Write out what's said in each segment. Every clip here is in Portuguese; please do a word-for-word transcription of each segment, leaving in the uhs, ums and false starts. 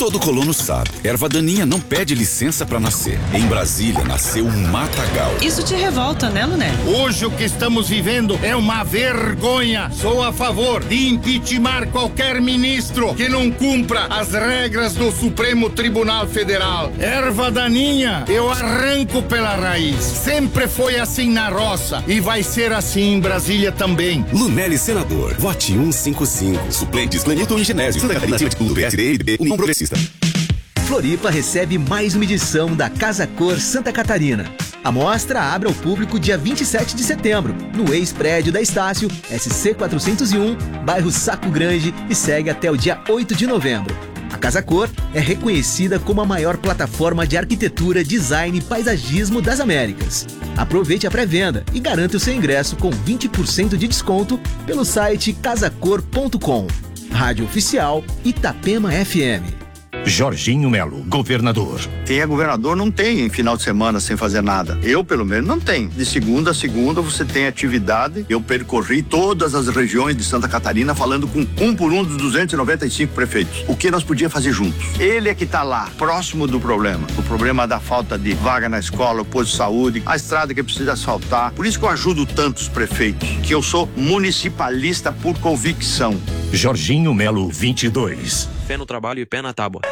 Todo colono sabe, erva daninha não pede licença pra nascer. Em Brasília nasceu um matagal. Isso te revolta, né, Lunelli? Hoje o que estamos vivendo é uma vergonha. Sou a favor de impeachment qualquer ministro que não cumpra as regras do Supremo Tribunal Federal. Erva daninha, eu arranco pela raiz. Sempre foi assim na roça e vai ser assim em Brasília também. Lunelli, senador. Vote cento e cinquenta e cinco. Suplentes, Clenilton e Genésio. Santa Catarina, de tudo. P S D, M D B, União Progressista. Floripa recebe mais uma edição da Casa Cor Santa Catarina. A mostra abre ao público dia vinte e sete de setembro, no ex-prédio da Estácio, S C quatrocentos e um, bairro Saco Grande, e segue até o dia oito de novembro. A Casa Cor é reconhecida como a maior plataforma de arquitetura, design e paisagismo das Américas. Aproveite a pré-venda e garanta o seu ingresso com vinte por cento de desconto pelo site casa cor ponto com. Rádio Oficial Itapema F M. Jorginho Melo, governador. Quem é governador não tem final de semana sem fazer nada. Eu, pelo menos, não tenho. De segunda a segunda você tem atividade. Eu percorri todas as regiões de Santa Catarina falando com um por um dos duzentos e noventa e cinco prefeitos. O que nós podíamos fazer juntos? Ele é que está lá, próximo do problema. O problema da falta de vaga na escola, o posto de saúde, a estrada que precisa asfaltar. Por isso que eu ajudo tantos prefeitos, que eu sou municipalista por convicção. Jorginho Melo, vinte e dois. Pé no trabalho e pé na tábua.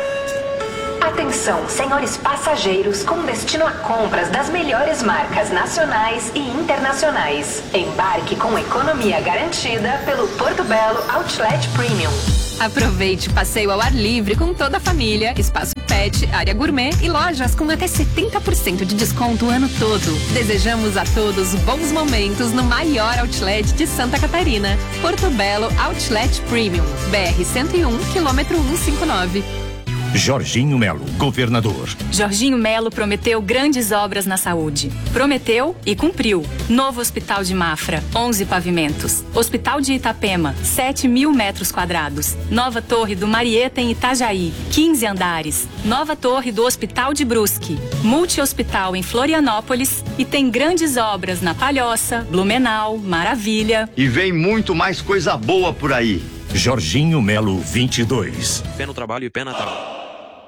Atenção, senhores passageiros com destino a compras das melhores marcas nacionais e internacionais. Embarque com economia garantida pelo Porto Belo Outlet Premium. Aproveite o passeio ao ar livre com toda a família, espaço pet, área gourmet e lojas com até setenta por cento de desconto o ano todo. Desejamos a todos bons momentos no maior outlet de Santa Catarina. Porto Belo Outlet Premium, B R cento e um, quilômetro cento e cinquenta e nove. Jorginho Melo, governador. Jorginho Melo prometeu grandes obras na saúde. Prometeu e cumpriu. Novo Hospital de Mafra, onze pavimentos. Hospital de Itapema, sete mil metros quadrados. Nova Torre do Marieta em Itajaí, quinze andares. Nova Torre do Hospital de Brusque. Multi-hospital em Florianópolis. E tem grandes obras na Palhoça, Blumenau, Maravilha. E vem muito mais coisa boa por aí. Jorginho Melo, vinte e dois. Pé no trabalho e pé na tábua.